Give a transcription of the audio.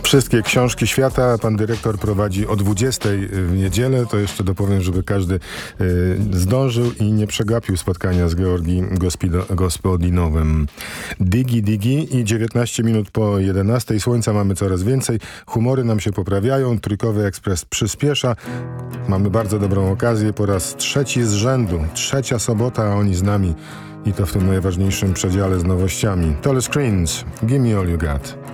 Wszystkie książki świata pan dyrektor prowadzi o 20 w niedzielę. To jeszcze dopowiem, żeby każdy zdążył i nie przegapił spotkania z Georgi Gospodinowym. Digi Digi i 19 minut po 11. Słońca mamy coraz więcej. Humory nam się poprawiają. Trójkowy Ekspres przyspiesza. Mamy bardzo dobrą okazję. Po raz trzeci z rzędu. Trzecia sobota, a oni z nami. I to w tym najważniejszym przedziale z nowościami. Tall Screens. Give me all you got.